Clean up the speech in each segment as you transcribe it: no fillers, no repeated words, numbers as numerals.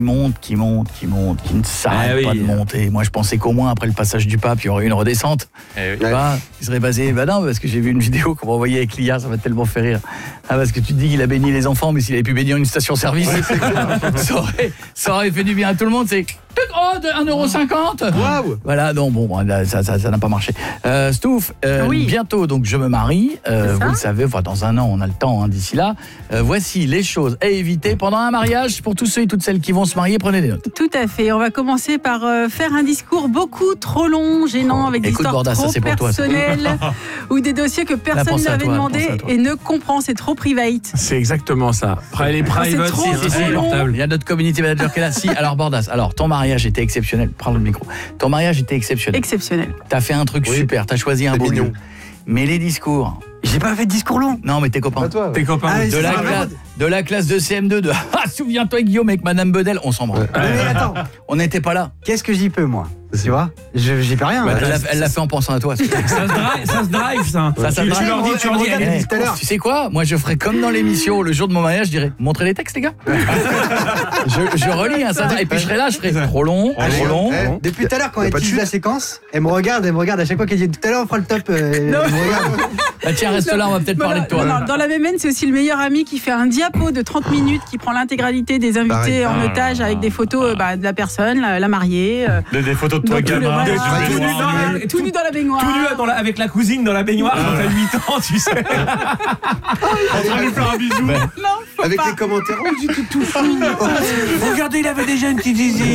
qui ne s'arrête pas de monter. Moi, je pensais qu'au moins, après le passage du pape, il y aurait une redescente. Il serait basé... non, parce que j'ai vu une vidéo qu'on m'a envoyée avec l'IA, ça m'a tellement fait rire. Parce que tu te dis qu'il a béni les enfants, mais s'il avait pu bénir une station-service, ça aurait fait du bien à tout le monde. C'est... 1,50 €. Waouh. Voilà, non, ça n'a pas marché. Stouff, bientôt, donc je me marie. Vous le savez, dans un an, on a le temps d'ici là. Voici les choses à éviter pendant un mariage pour tous ceux et toutes celles qui vont se marier. Prenez des notes. Tout à fait. On va commencer par faire un discours beaucoup trop long, gênant, avec des histoires Bordas, trop personnelles ou des dossiers que personne n'avait demandé et ne comprend. C'est trop private. C'est exactement ça. Les private, c'est portable. Il y a notre community manager qui est là. Si, alors Bordas, ton mariage était exceptionnel. Prends le micro. Ton mariage était exceptionnel. Exceptionnel. T'as fait un truc super. T'as choisi un beau lieu. Mais les discours... J'ai pas fait de discours long. Non, mais tes copains. Tes copains. De la classe de CM2 de... souviens-toi Guillaume avec Madame Bedel, on s'en branle. Mais attends. On n'était pas là. Qu'est-ce que j'y peux, moi? Tu vois? J'y peux rien. Elle l'a fait en pensant à toi. Ça se drive, ça. Tu leur dis, tu sais quoi? Moi, je ferais comme dans l'émission, le jour de mon mariage, je dirais, montrez les textes, les gars. je relis, et puis je serai là, je ferai trop long. Depuis tout à l'heure, quand elle utilise la séquence, elle me regarde à chaque fois qu'elle dit tout à l'heure, on fera le top. Tiens, reste là, on va peut-être parler de toi. Dans la MMN, c'est aussi le meilleur ami qui fait un diapo de 30 minutes, qui prend l'intégralité des invités en otage avec des photos de la personne, la mariée. Des photos de toi, gamin. Tout nu dans la baignoire. Tout nu avec la cousine dans la baignoire quand t'as 8 ans, tu sais. En train de lui faire un bisou. Avec les commentaires, j'étais tout fou. Regardez, il avait déjà une petite zizi.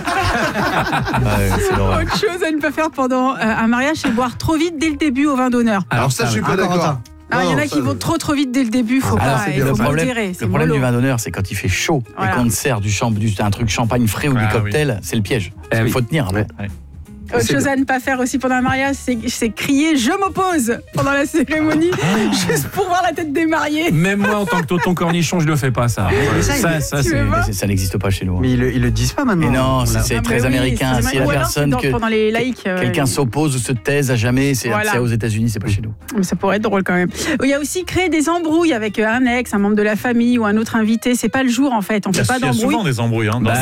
Autre chose à ne pas faire pendant un mariage, c'est boire trop vite dès le début au vin d'onneur. Alors ça, je suis pas d'accord. Il y en a qui vont trop vite dès le début, faut pas. Le problème du vin d'honneur, c'est quand il fait chaud et qu'on te sert un truc champagne frais ou du cocktail, c'est le piège. Il faut tenir. Autre chose à ne pas faire aussi pendant un mariage, c'est crier « Je m'oppose » pendant la cérémonie, juste pour voir la tête des mariés. Même moi, en tant que tonton cornichon, je le fais pas, ça. Ça n'existe pas chez nous. Mais ils le disent pas maintenant. Mais non, c'est très américain. Si la personne pendant les laïcs, quelqu'un s'oppose ou se taise à jamais, c'est aux États-Unis, c'est pas chez nous. Mais ça pourrait être drôle quand même. Il y a aussi créer des embrouilles avec un ex, un membre de la famille ou un autre invité. C'est pas le jour en fait. On fait pas d'embrouille. Il y a souvent des embrouilles.